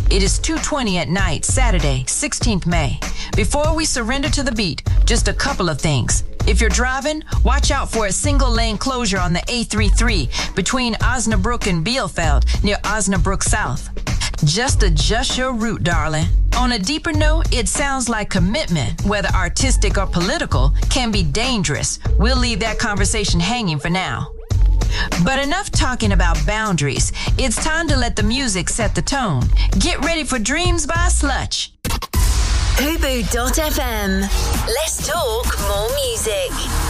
It is 2:20 at night, Saturday, 16th May. Before we surrender to the beat, just a couple of things. If you're driving, watch out for a single-lane closure on the A33 between Osnabrück and Bielefeld near Osnabrück South. Just adjust your route, darling. On a deeper note, it sounds like commitment, whether artistic or political, can be dangerous. We'll leave that conversation hanging for now. But enough talking about boundaries. It's time to let the music set the tone. Get ready for Dreams by Slutch. Hubu.fm. Let's talk more music.